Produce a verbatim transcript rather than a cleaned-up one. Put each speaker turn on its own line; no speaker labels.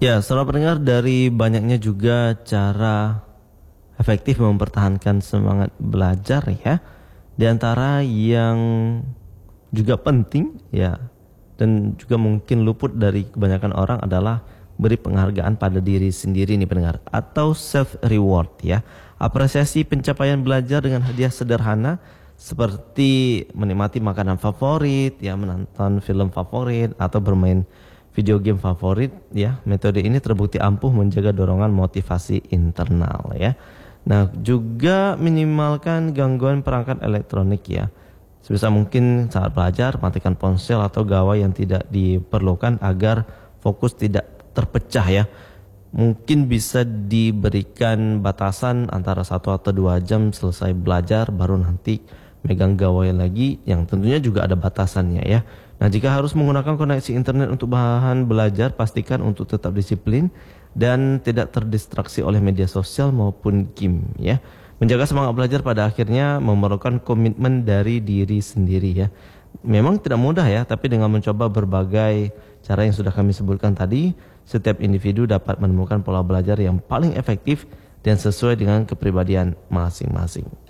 Ya, saudara pendengar, dari banyaknya juga cara efektif mempertahankan semangat belajar ya. Di antara yang juga penting ya, dan juga mungkin luput dari kebanyakan orang adalah beri penghargaan pada diri sendiri nih pendengar, atau self reward ya. Apresiasi pencapaian belajar dengan hadiah sederhana seperti menikmati makanan favorit ya, menonton film favorit atau bermain video game favorit ya. Metode ini terbukti ampuh menjaga dorongan motivasi internal ya. Nah, juga minimalkan gangguan perangkat elektronik ya. Sebisa mungkin saat belajar matikan ponsel atau gawai yang tidak diperlukan agar fokus tidak terpecah ya. Mungkin bisa diberikan batasan antara satu atau dua jam selesai belajar baru nanti megang gawai lagi, yang tentunya juga ada batasannya ya. Nah, jika harus menggunakan koneksi internet untuk bahan belajar, pastikan untuk tetap disiplin dan tidak terdistraksi oleh media sosial maupun game ya. Menjaga semangat belajar pada akhirnya memerlukan komitmen dari diri sendiri ya. Memang tidak mudah ya, tapi dengan mencoba berbagai cara yang sudah kami sebutkan tadi, setiap individu dapat menemukan pola belajar yang paling efektif dan sesuai dengan kepribadian masing-masing.